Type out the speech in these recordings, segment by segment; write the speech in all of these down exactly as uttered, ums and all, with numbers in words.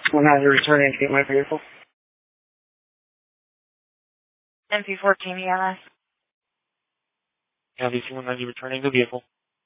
When I returning to get my vehicle. M P fourteen E M S. Yeah, D C one ninety returning the vehicle.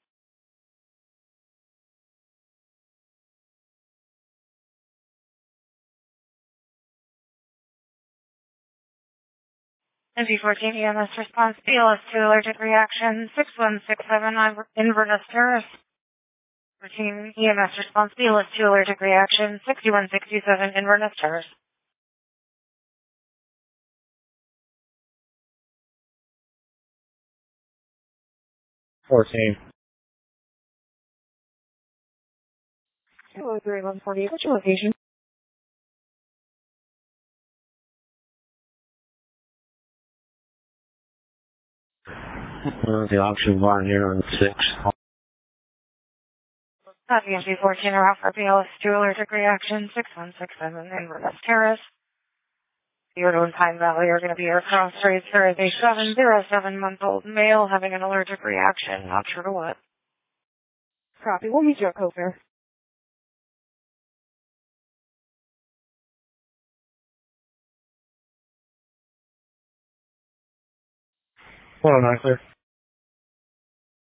M P fourteen E M S response, B L S two allergic reaction, six one six seven Inverness Terrace. Routine E M S response, B L S two allergic reaction, sixty-one sixty-seven Inverness Terrace. fourteen. two oh three one forty, what's your location? Uh, the auction barn here on six. Copy M P fourteen or Alpha, B L S two allergic reaction, six one six seven Inverness Terrace. Zero in Pine Valley are going to be your cross rates for a seven zero seven month old male having an allergic reaction, not sure to what. Copy, we'll meet you at Cofair. Hold on, not clear.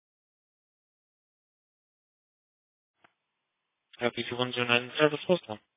Yeah, D C one zero nine service, what's